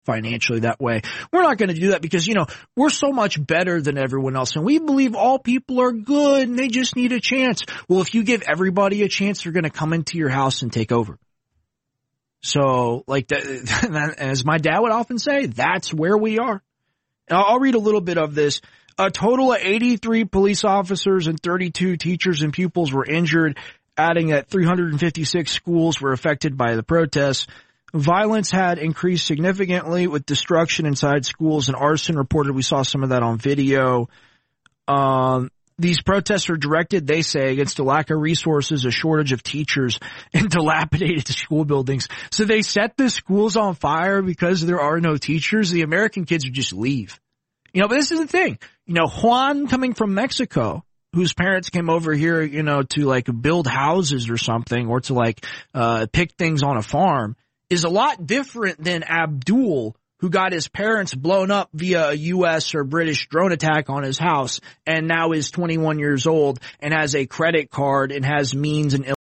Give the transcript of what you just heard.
financially that way. We're not going to do that because, we're so much better than everyone else, and we believe all people are good and they just need a chance. Well, if you give everybody a chance, they're going to come into your house and take over. So, as my dad would often say, that's where we are. And I'll read a little bit of this. A total of 83 police officers and 32 teachers and pupils were injured, adding that 356 schools were affected by the protests. Violence had increased significantly with destruction inside schools and arson reported. We saw some of that on video. These protests are directed, they say, against a lack of resources, a shortage of teachers, and dilapidated school buildings. So they set the schools on fire because there are no teachers. The American kids would just leave. But this is the thing. Juan coming from Mexico, whose parents came over here, to build houses or something, or to pick things on a farm, is a lot different than Abdul, who got his parents blown up via a U.S. or British drone attack on his house and now is 21 years old and has a credit card and has means and